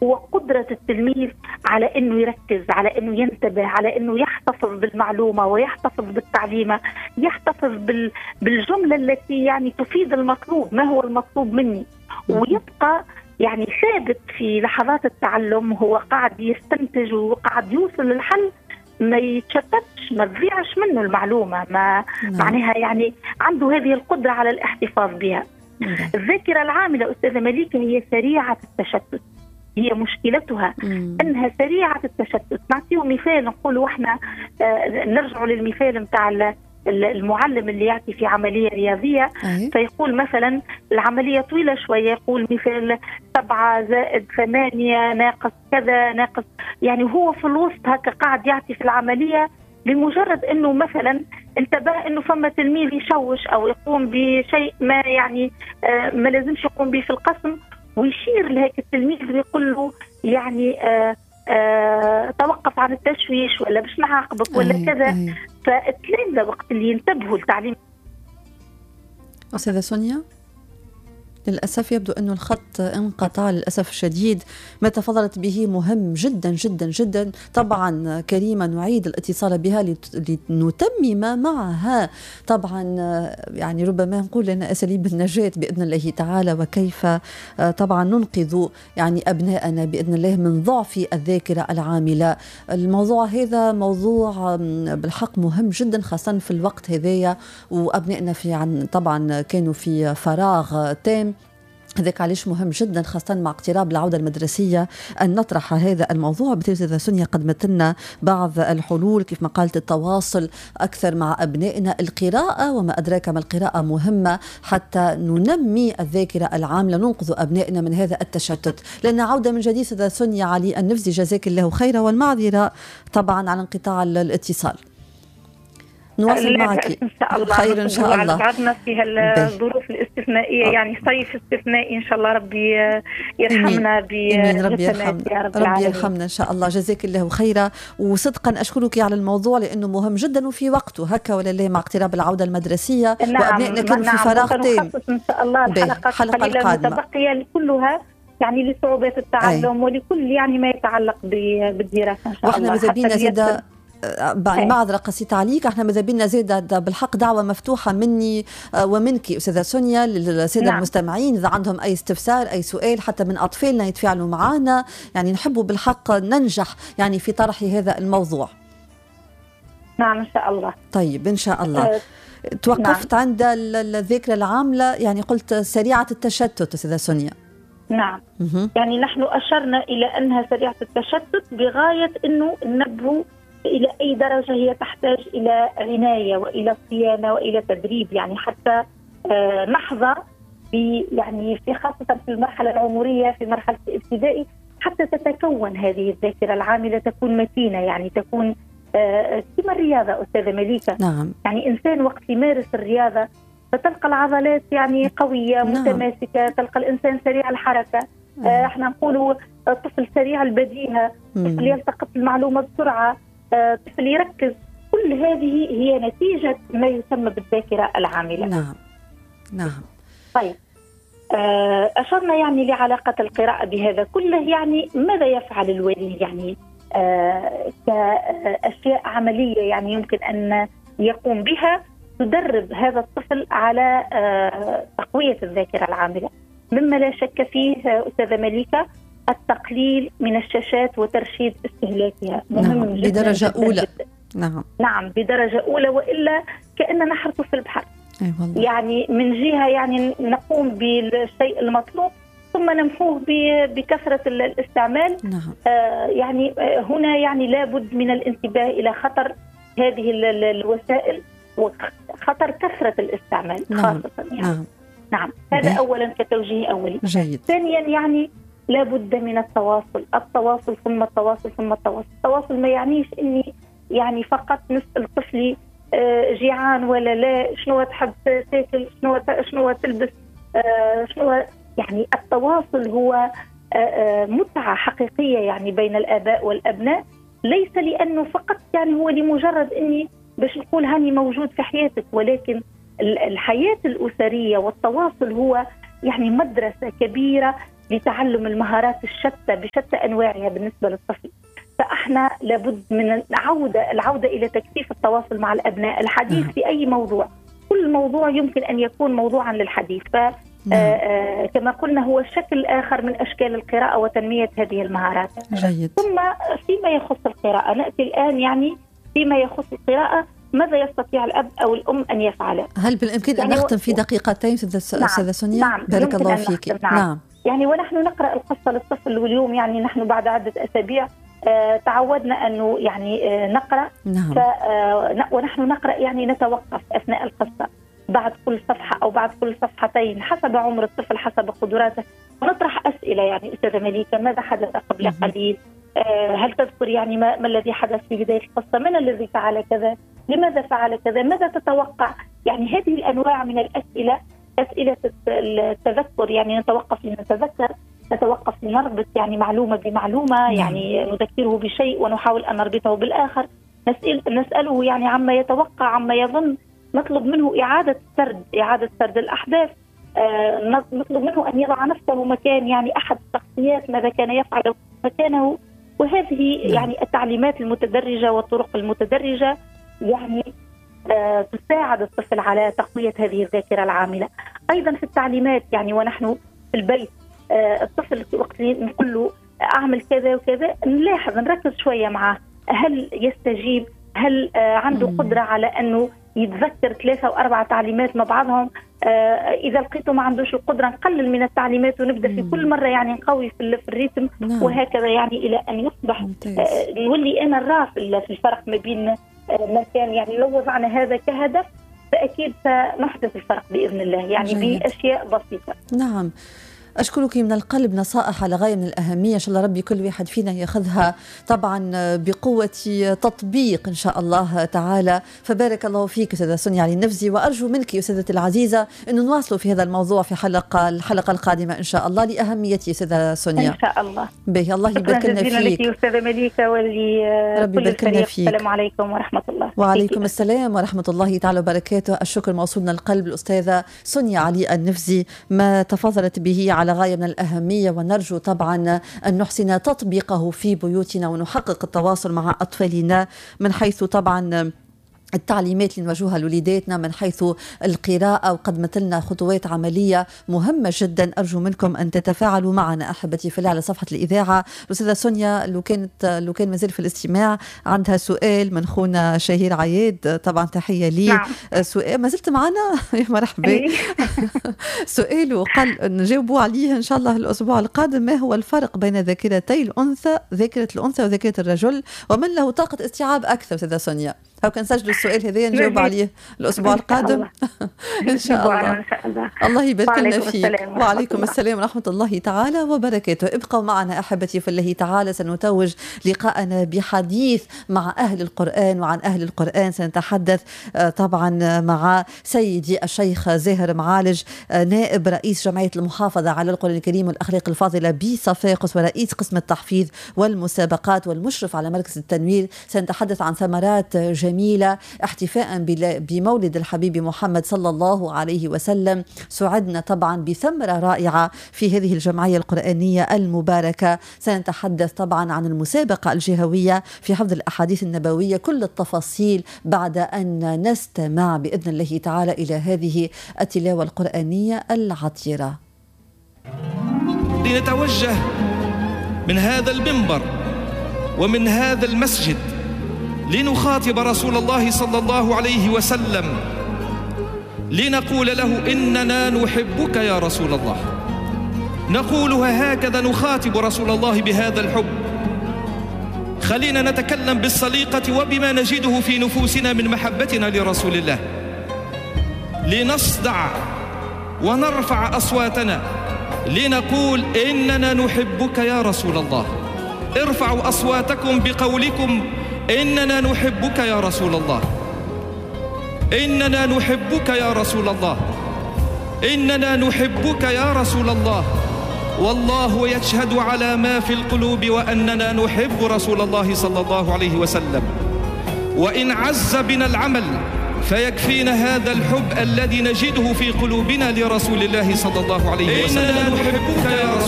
هو قدرة التلميذ على أنه يركز، على أنه ينتبه، على أنه يحتفظ بالمعلومة ويحتفظ بالتعليمة، يحتفظ بالجملة التي يعني تفيد المطلوب، ما هو المطلوب مني، ويبقى يعني ثابت في لحظات التعلم، هو قاعد يستنتج وقاعد يوصل للحل، ما يتشتتش، ما تضيعش منه المعلومة، ما معناها يعني عنده هذه القدرة على الاحتفاظ بها. الذاكرة العاملة أستاذة مليكة هي سريعة التشتت، هي مشكلتها أنها سريعة التشتت. نعطيه مثال، نقول احنا نرجع للمثال متاع المعلم اللي يعطي في عملية رياضية، فيقول مثلا العملية طويلة شوية، يقول مثال 7 زائد 8 ناقص كذا ناقص، يعني هو في الوسط هكا قاعد يعطي في العملية، بمجرد انه مثلا انتبه انه فما تلميذ يشوش او يقوم بشيء ما يعني ما لازمش يقوم به في القسم، ويشير لهيك التلميذ ويقول له يعني توقف عن التشويش، ولا باش نعاقبك ولا كذا. فالتلامذة وقت اللي ينتبهوا لتعليم. أستاذة سونيا، للأسف يبدو أن الخط انقطع للأسف الشديد. ما تفضلت به مهم جدا جدا جدا. طبعا كريمة نعيد الاتصال بها لنتمم معها طبعا يعني ربما نقول لنا أساليب النجاة بإذن الله تعالى، وكيف طبعا ننقذ يعني أبناءنا بإذن الله من ضعف الذاكرة العاملة. الموضوع هذا موضوع بالحق مهم جدا، خاصة في الوقت هذايا وأبنائنا في طبعا كانوا في فراغ تام. هذاك علاش مهم جدا خاصة مع اقتراب العودة المدرسية أن نطرح هذا الموضوع. بالتالي سونيا قدمت لنا بعض الحلول، كيف ما قالت التواصل أكثر مع أبنائنا، القراءة وما أدراك ما القراءة مهمة حتى ننمي الذاكرة العاملة، ننقذ أبنائنا من هذا التشتت. لأن عودة من جديد سيدة سونيا علي النفسي، جزاك الله خيرا، والمعذرة طبعا على انقطاع الاتصال. نواصل معك إن شاء الله خير إن شاء الله. قعدنا في هالظروف الاستثنائية، يعني صيف استثنائي، إن شاء الله ربي يرحمنا ربي يرحمنا إن شاء الله. جزاك الله خيرا، وصدقا أشكرك على الموضوع لأنه مهم جدا وفي وقته هكا ولا لا، مع اقتراب العودة المدرسية. وأبنائنا كانوا في فراغ تام. إن شاء الله الحلقة المتبقية كلها يعني لصعوبات التعلم ولكل يعني ما يتعلق بالدراسة إن شاء الله. واحنا ماذا بينا زيادة معذرة قصيت عليك، احنا ماذا بينا زيادة بالحق دعوة مفتوحة مني ومنك أستاذة سونيا للسادة المستمعين، إذا عندهم أي استفسار أي سؤال حتى من أطفالنا يتفاعلوا معنا، يعني نحبوا بالحق ننجح يعني في طرح هذا الموضوع. نعم إن شاء الله. طيب إن شاء الله. توقفت عند الذاكرة العاملة، يعني قلت سريعة التشتت أستاذة سونيا. نعم يعني نحن أشرنا إلى أنها سريعة التشتت بغاية أنه ننبه إلى أي درجة هي تحتاج إلى عناية وإلى صيانة وإلى تدريب، يعني حتى نحظى يعني في خاصة في المرحلة العمرية في مرحلة الابتدائي، حتى تتكون هذه الذاكرة العاملة، تكون متينة، يعني تكون كما الرياضة أستاذة مليكة. نعم. يعني إنسان وقت يمارس الرياضة فتلقى العضلات يعني قوية متماسكة، تلقى الإنسان سريع الحركة. احنا نقولوا طفل سريع البديهة، طفل يلتقط المعلومة بسرعة، طفل يركز. كل هذه هي نتيجة ما يسمى بالذاكرة العاملة. نعم. طيب أشرنا يعني لعلاقة القراءة بهذا كله، يعني ماذا يفعل الوالي يعني كأشياء عملية يعني يمكن أن يقوم بها تدرب هذا الطفل على تقوية الذاكرة العاملة. مما لا شك فيه أستاذة مليكة التقليل من الشاشات وترشيد استهلاكها مهم جدا بدرجة جداً أولى جداً. نعم بدرجة أولى، وإلا كأننا نحرث في البحر. يعني من جهة يعني نقوم بالشيء المطلوب ثم نمحوه بكثرة الاستعمال. يعني هنا يعني لابد من الانتباه إلى خطر هذه الوسائل وخطر كثرة الاستعمال خاصة يعني. نعم. هذا أولا كتوجيه أولي. جيد. ثانيا يعني لابد من التواصل ثم التواصل ثم التواصل. التواصل ما يعنيش إني يعني فقط نسأل طفلي جيعان ولا لا، شنو تحب تاكل، شنو تلبس، شنو يعني. التواصل هو متعة حقيقية يعني بين الآباء والأبناء، ليس لأنه فقط يعني هو لمجرد إني باش نقول هاني موجود في حياتك، ولكن الحياة الأسرية والتواصل هو يعني مدرسة كبيرة لتعلم المهارات الشتى بشتى أنواعها بالنسبة للطفل. فإحنا لابد من العودة إلى تكثيف التواصل مع الأبناء، الحديث في أي موضوع، كل موضوع يمكن أن يكون موضوعا للحديث. كما قلنا هو شكل آخر من أشكال القراءة وتنمية هذه المهارات. جيد. ثم فيما يخص القراءة نأتي الآن، يعني فيما يخص القراءة ماذا يستطيع الأب أو الأم أن يفعله؟ هل بالإمكان أن نختم في دقيقتين أستاذة سونيا؟ نعم. بارك الله فيك. نعم. يعني ونحن نقرأ القصة للطفل، واليوم يعني نحن بعد عدة أسابيع تعودنا أنه يعني نقرأ. نعم. ونحن نقرأ يعني نتوقف أثناء القصة بعد كل صفحة أو بعد كل صفحتين حسب عمر الطفل حسب قدراته، ونطرح أسئلة. يعني أستاذة مليكة، ماذا حدث قبل قليل؟ هل تذكر يعني ما الذي حدث في بداية القصة؟ من الذي فعل كذا؟ لماذا فعل كذا؟ ماذا تتوقع؟ يعني هذه الأنواع من الأسئلة، أسئلة التذكر، يعني نتوقف لنتذكر، نتوقف لنربط يعني معلومة بمعلومة، يعني نذكره بشيء ونحاول أن نربطه بالآخر، نسأله يعني عما يتوقع عما يظن، نطلب منه إعادة سرد الأحداث، نطلب منه أن يضع نفسه مكان يعني أحد الشخصيات، ماذا كان يفعل مكانه. وهذه يعني التعليمات المتدرجة والطرق المتدرجة يعني تساعد الطفل على تقوية هذه الذاكرة العاملة. أيضا في التعليمات يعني ونحن في البيت، الطفل وقت نقول له أعمل كذا وكذا، نلاحظ نركز شوية معه، هل يستجيب؟ هل عنده قدرة على أنه يتذكر 3 أو 4 تعليمات مع بعضهم؟ إذا لقيته ما عندوش القدرة نقلل من التعليمات ونبدأ في كل مرة يعني نقوي في الريتم. وهكذا يعني إلى أن يصبح نولي أنا نرى في الفرق ما بين ما كان. يعني لو وضعنا هذا كهدف فأكيد سنحدث الفرق بإذن الله، يعني بأشياء بسيطة. نعم. أشكرك من القلب، نصائح على غاية من الأهمية، إن شاء الله ربي كل واحد فينا يأخذها طبعا بقوة تطبيق إن شاء الله تعالى. فبارك الله فيك أستاذة سونيا علي النفزي، وأرجو منك أستاذتي العزيزة أنه نواصلوا في هذا الموضوع في الحلقة القادمة إن شاء الله، لأهميته أستاذة سونيا. إن شاء الله. به الله يبارك لنا فيك. لك أستاذة مليكة ولكل الفريق. السلام عليكم ورحمة الله. وعليكم السلام ورحمة الله تعالى وبركاته. الشكر موصولنا القلب الأستاذة سونيا علي النفزي، ما تفضلت به على غاية من الأهمية، ونرجو طبعا أن نحسن تطبيقه في بيوتنا ونحقق التواصل مع أطفالنا من حيث طبعا التعليمات اللي نوجهها لوليداتنا، من حيث القراءة، وقدمت لنا خطوات عملية مهمة جدا. أرجو منكم أن تتفاعلوا معنا أحبتي في الله على صفحة الإذاعة. الأستاذة سونيا لو كان مازال في الاستماع عندها سؤال من خونا شهير عياد، طبعا تحية لي. نعم. سؤال ما زلت معنا يا مرحبا. سؤاله قال نجاوبوا عليه إن شاء الله الأسبوع القادم. ما هو الفرق بين ذاكرتي الأنثى، ذاكرة الأنثى وذاكرة الرجل، ومن له طاقة استيعاب أكثر؟ أستاذة سونيا هو كان سجل السؤال هذا نجاوب عليه الأسبوع القادم إن شاء الله. الله يبارك لنا فيك. وعليكم السلام ورحمة الله تعالى وبركاته. ابقوا معنا أحبتي في الله تعالى، سنتوج لقاءنا بحديث مع أهل القرآن، وعن أهل القرآن سنتحدث طبعا مع سيدي الشيخ زاهر معالج، نائب رئيس جمعية المحافظة على القرآن الكريم والأخلاق الفاضلة بصفاقس، ورئيس قسم التحفيظ والمسابقات والمشرف على مركز التنوير. سنتحدث عن ثمرات جميلة احتفاء بمولد الحبيب محمد صلى الله عليه وسلم. سعدنا طبعا بثمرة رائعة في هذه الجمعية القرآنية المباركة. سنتحدث طبعا عن المسابقة الجهوية في حفظ الأحاديث النبوية، كل التفاصيل بعد أن نستمع بإذن الله تعالى إلى هذه التلاوة القرآنية العطيرة. لنتوجه من هذا المنبر ومن هذا المسجد لنخاطب رسول الله صلى الله عليه وسلم، لنقول له إننا نحبك يا رسول الله. نقولها هكذا، نخاطب رسول الله بهذا الحب. خلينا نتكلم بالسليقة وبما نجده في نفوسنا من محبتنا لرسول الله، لنصدع ونرفع أصواتنا لنقول إننا نحبك يا رسول الله. ارفعوا أصواتكم بقولكم إننا نحبك يا رسول الله، إننا نحبك يا رسول الله، إننا نحبك يا رسول الله، والله يشهد على ما في القلوب وأننا نحب رسول الله صلى الله عليه وسلم. وإن عز بنا العمل فيكفينا هذا الحب الذي نجده في قلوبنا لرسول الله صلى الله عليه وسلم. إننا نحبك يا رسول الله.